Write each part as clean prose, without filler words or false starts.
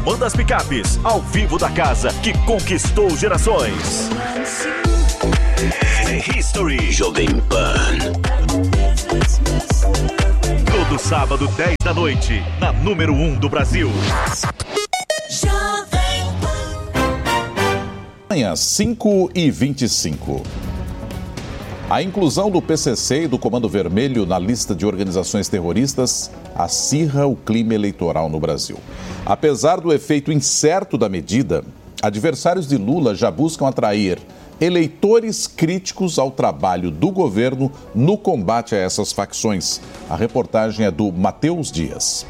Manda as picapes, ao vivo da casa que conquistou gerações. History Jovem Pan. Todo sábado, 10 da noite, na número 1 do Brasil. Amanhã, 5h25. A inclusão do PCC e do Comando Vermelho na lista de organizações terroristas acirra o clima eleitoral no Brasil. Apesar do efeito incerto da medida, adversários de Lula já buscam atrair eleitores críticos ao trabalho do governo no combate a essas facções. A reportagem é do Matheus Dias.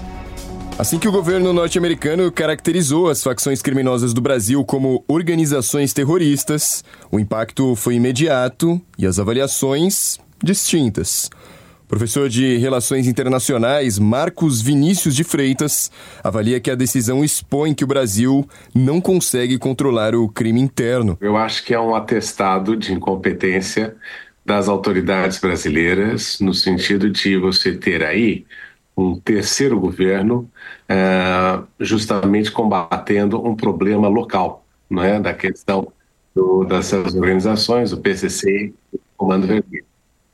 Assim que o governo norte-americano caracterizou as facções criminosas do Brasil como organizações terroristas, o impacto foi imediato e as avaliações distintas. O professor de Relações Internacionais, Marcos Vinícius de Freitas, avalia que a decisão expõe que o Brasil não consegue controlar o crime interno. Eu acho que é um atestado de incompetência das autoridades brasileiras, no sentido de você ter aí um terceiro governo justamente combatendo um problema local, não é? Da questão dessas organizações, o PCC e o Comando Vermelho.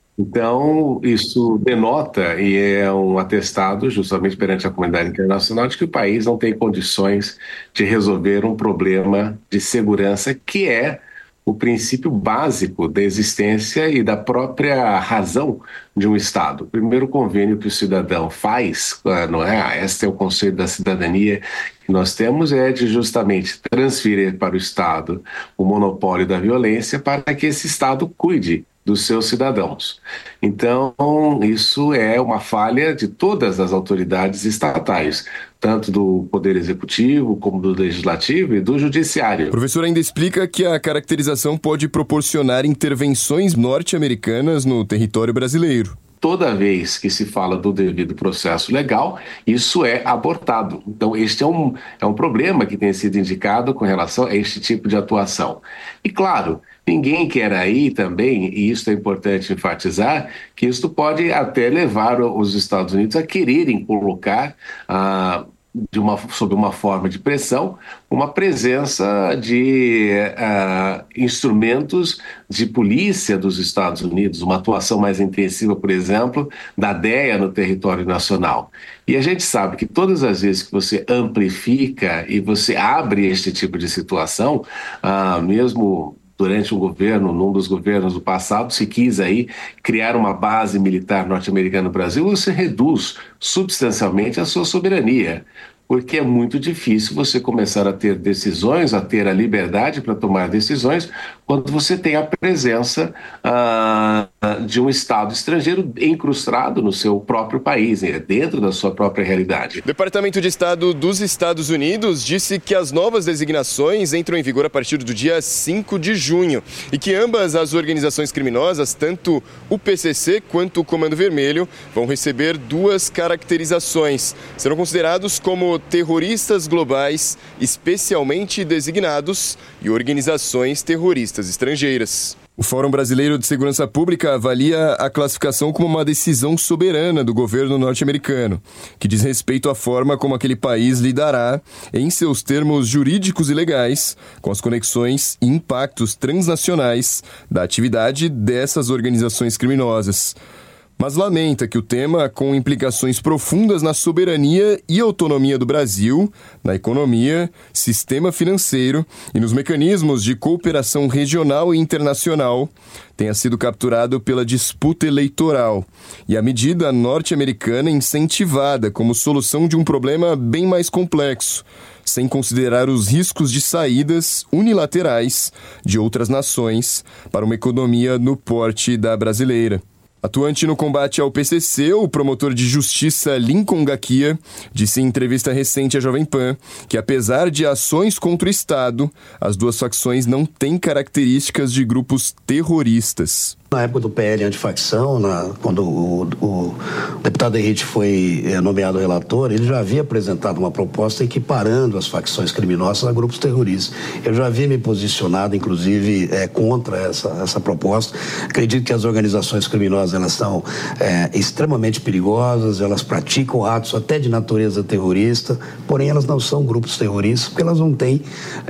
Então, isso denota e é um atestado justamente perante a comunidade internacional de que o país não tem condições de resolver um problema de segurança que é o princípio básico da existência e da própria razão de um Estado. O primeiro convênio que o cidadão faz, não é? Este é o conceito da cidadania que nós temos, é de justamente transferir para o Estado o monopólio da violência para que esse Estado cuide dos seus cidadãos. Então, isso é uma falha de todas as autoridades estatais, tanto do Poder Executivo, como do Legislativo e do Judiciário. O professor ainda explica que a caracterização pode proporcionar intervenções norte-americanas no território brasileiro. Toda vez que se fala do devido processo legal, isso é abortado. Então, este é um problema que tem sido indicado com relação a este tipo de atuação. E, claro, ninguém quer aí também, e isso é importante enfatizar, que isso pode até levar os Estados Unidos a quererem colocar sob uma forma de pressão, uma presença de instrumentos de polícia dos Estados Unidos, uma atuação mais intensiva, por exemplo, da DEA no território nacional. E a gente sabe que todas as vezes que você amplifica e você abre este tipo de situação, mesmo durante um governo, num dos governos do passado, se quis aí criar uma base militar norte-americana no Brasil, você reduz substancialmente a sua soberania, porque é muito difícil você começar a ter decisões, a ter a liberdade para tomar decisões, quando você tem a presença de um Estado estrangeiro incrustado no seu próprio país, dentro da sua própria realidade. O Departamento de Estado dos Estados Unidos disse que as novas designações entram em vigor a partir do dia 5 de junho e que ambas as organizações criminosas, tanto o PCC quanto o Comando Vermelho, vão receber duas caracterizações. Serão considerados como terroristas globais, especialmente designados, e organizações terroristas estrangeiras. O Fórum Brasileiro de Segurança Pública avalia a classificação como uma decisão soberana do governo norte-americano, que diz respeito à forma como aquele país lidará, em seus termos jurídicos e legais, com as conexões e impactos transnacionais da atividade dessas organizações criminosas. Mas lamenta que o tema, com implicações profundas na soberania e autonomia do Brasil, na economia, sistema financeiro e nos mecanismos de cooperação regional e internacional, tenha sido capturado pela disputa eleitoral e a medida norte-americana incentivada como solução de um problema bem mais complexo, sem considerar os riscos de saídas unilaterais de outras nações para uma economia no porte da brasileira. Atuante no combate ao PCC, o promotor de justiça Lincoln Gakia disse em entrevista recente à Jovem Pan que, apesar de ações contra o Estado, as duas facções não têm características de grupos terroristas. Na época do PL antifacção, quando o deputado Henrique foi nomeado relator, ele já havia apresentado uma proposta equiparando as facções criminosas a grupos terroristas. Eu já havia me posicionado, inclusive, contra essa proposta. Acredito que as organizações criminosas elas são extremamente perigosas, elas praticam atos até de natureza terrorista, porém elas não são grupos terroristas porque elas não têm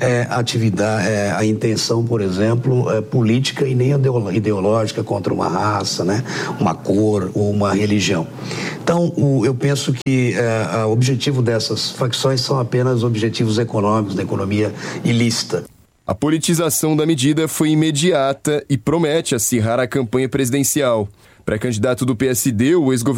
a intenção, por exemplo, política e nem ideológica contra uma raça, né, uma cor ou uma religião. Então, eu penso que o objetivo dessas facções são apenas objetivos econômicos, da economia ilícita. A politização da medida foi imediata e promete acirrar a campanha presidencial. Pré-candidato do PSD, o ex-governador